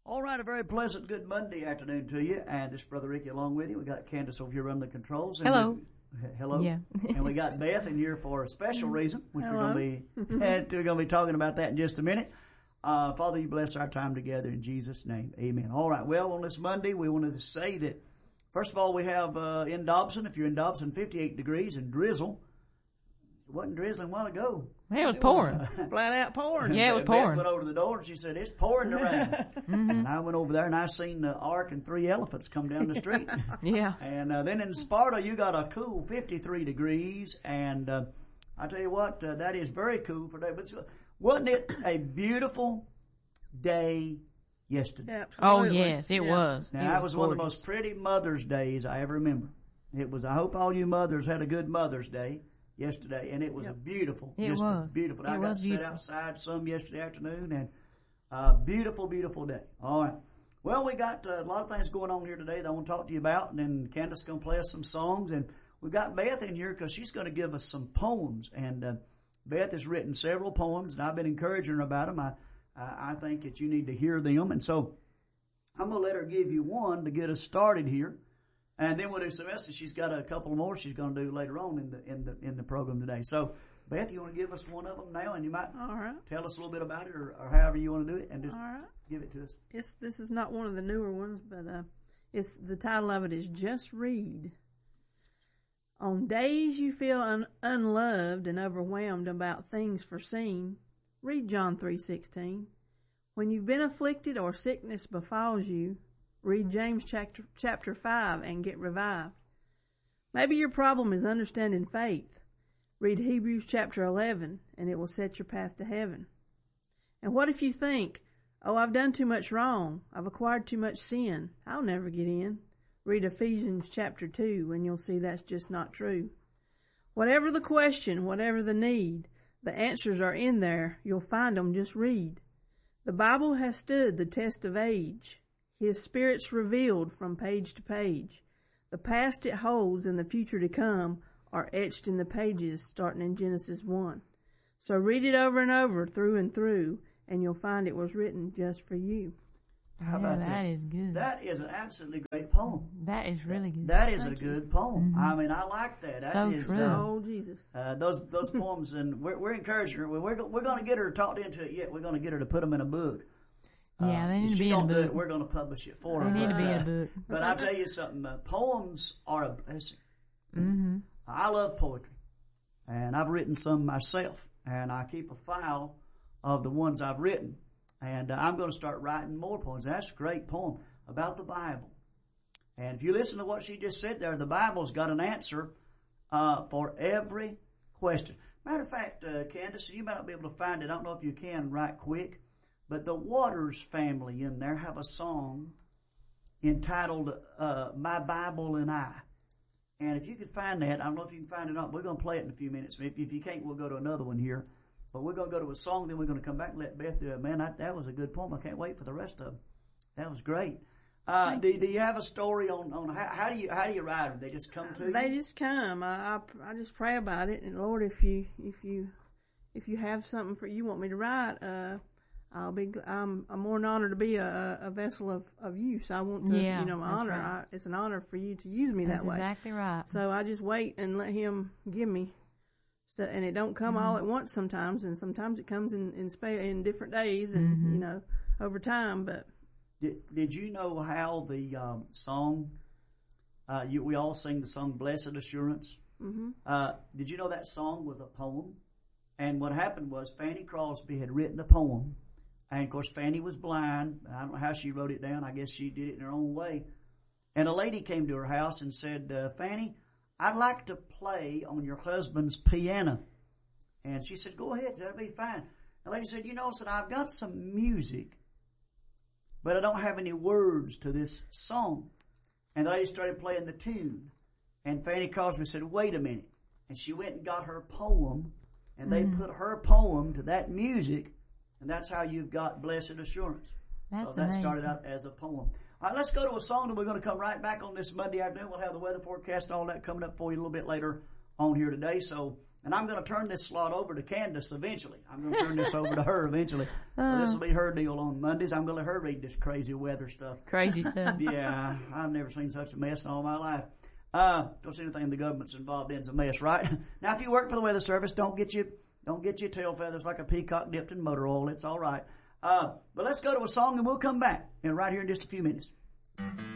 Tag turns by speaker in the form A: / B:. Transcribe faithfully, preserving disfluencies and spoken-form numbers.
A: All right, a very pleasant good Monday afternoon to you. And this is Brother Ricky along with you. We got Candace over here running the controls. And
B: Hello.
A: We, hello.
B: Yeah.
A: And we got Beth in here for a special reason, which
C: Hello.
A: we're going to be and we're going to be talking about that in just a minute. Uh, Father, you bless our time together in Jesus' name. Amen. All right. Well, on this Monday, we wanted to say that, first of all, we have uh, in Dobson, if you're in Dobson, fifty-eight degrees and drizzle. It wasn't drizzling a while ago.
B: It was pouring.
C: Flat out pouring.
B: Yeah, it was
A: Beth
B: pouring.
A: went over to the door and she said, "It's pouring to rain."
B: Mm-hmm.
A: And I went over there and I seen the ark and three elephants come down the street.
B: Yeah.
A: And uh, then in Sparta, you got a cool fifty-three degrees. And uh, I tell you what, uh, that is very cool for today. But wasn't it a beautiful day yesterday?
B: Oh,
C: Absolutely.
B: yes, it
C: Yeah.
B: was.
A: Now,
B: it
A: that
B: was
A: was one of the
B: gorgeous.
A: most pretty Mother's Days I ever remember. It was, I hope all you mothers had a good Mother's Day yesterday, and it was
C: Yep.
A: a beautiful,
B: It
A: just
B: was.
A: a beautiful.
B: It
A: I got
B: was
A: to sit
B: beautiful.
A: outside some yesterday afternoon, and uh, beautiful, beautiful day. All right. Well, we got uh, a lot of things going on here today that I want to talk to you about, and then Candace is going to play us some songs, and we've got Beth in here because she's going to give us some poems, and uh, Beth has written several poems, and I've been encouraging her about them. I, I, I think that you need to hear them, and so I'm going to let her give you one to get us started here. And then we'll do some else. She's got a couple more she's going to do later on in the in the in the program today. So, Beth, you want to give us one of them now, and you might
C: All right.
A: tell us a little bit about it, or, or however you want to do it, and just
C: All right.
A: give it to us.
C: It's, this is not one of the newer ones, but uh, it's the title of it is Just Read. On days you feel un- unloved and overwhelmed about things foreseen, read John three sixteen. When you've been afflicted or sickness befalls you, read James chapter, chapter five and get revived. Maybe your problem is understanding faith. Read Hebrews chapter eleven and it will set your path to heaven. And what if you think, oh, I've done too much wrong. I've acquired too much sin. I'll never get in. Read Ephesians chapter two and you'll see that's just not true. Whatever the question, whatever the need, the answers are in there. You'll find them. Just read. The Bible has stood the test of age. His Spirit's revealed from page to page. The past it holds and the future to come are etched in the pages starting in Genesis one. So read it over and over, through and through, and you'll find it was written just for you.
A: How
B: Yeah,
A: about
B: that
A: that?
B: is good.
A: That is an absolutely great poem.
B: That is really good.
A: That is
C: Thank
A: a
C: you.
A: good poem. I mean, I like that. That
B: So
A: is,
B: true.
A: uh,
C: Oh, Jesus.
A: Uh, those those poems, and we're, we're encouraging her. We're we're, we're going to get her talked into it yet. We're going to get her to put them in a book.
B: Yeah, they
A: Uh,
B: need to
A: she
B: be in a
A: don't do it,
B: book.
A: we're going to publish it for
B: They
A: her.
B: need to be in a
A: Uh,
B: book.
A: But I'll tell you something. Uh, poems are a blessing.
B: Mm-hmm.
A: I love poetry, and I've written some myself, and I keep a file of the ones I've written. And uh, I'm going to start writing more poems. That's a great poem about the Bible. And if you listen to what she just said there, the Bible's got an answer uh, for every question. Matter of fact, uh, Candace, you might not be able to find it. I don't know if you can right quick. But the Waters family in there have a song entitled uh, My Bible and I. And if you could find that, I don't know if you can find it or not. We're going to play it in a few minutes. If, if you can't, we'll go to another one here. But we're going to go to a song, then we're going to come back and let Beth do it. Man, I, that was a good poem. I can't wait for the rest of them. That was great. Uh, do, do you have a story on, on how, how do you how do you write them? They just come to
C: They
A: you?
C: just come. I, I I just pray about it, and Lord, if you if you if you have something for you want me to write, uh, I'll be. I'm I'm more than honored to be a, a vessel of, of use. I want to,
B: Yeah,
C: you know,
B: that's
C: honor.
B: right.
C: I, it's an honor for you to use me
B: That's
C: that way.
B: exactly right.
C: So I just wait and let Him give me stuff, and it don't come
B: Mm-hmm.
C: all at once sometimes, and sometimes it comes in in, spa- in different days, and
B: Mm-hmm.
C: you know, over time. But
A: Did, did you know how the um, song, uh, you, we all sing the song Blessed Assurance?
C: mm-hmm.
A: Uh, did you know that song was a poem? And what happened was Fanny Crosby had written a poem. And of course Fanny was blind. I don't know how she wrote it down. I guess she did it in her own way. And a lady came to her house and said, uh, Fanny, I'd like to play on your husband's piano. And she said, go ahead, that'll be fine. The lady said, you know, said, I've got some music, but I don't have any words to this song. And the lady started playing the tune. And Fanny Crosby said, wait a minute. And she went and got her poem, and they put her poem to that music, and that's how you've got Blessed Assurance.
B: That's
A: so that
B: amazing.
A: started out as a poem. All right, let's go to a song, and we're going to come right back on this Monday afternoon. We'll have the weather forecast and all that coming up for you a little bit later on here today. So, and I'm going to turn this slot over to Candace eventually. I'm going to turn this over to her eventually. So this will be her deal on Mondays. I'm going to let her read this crazy weather stuff.
B: Crazy stuff.
A: Yeah, I've never seen such a mess in all my life. Uh, don't see anything the government's involved in is a mess, right? Now, if you work for the Weather Service, don't get you, don't get your tail feathers like a peacock dipped in motor oil. It's all right. Uh, but let's go to a song and we'll come back and right here in just a few minutes.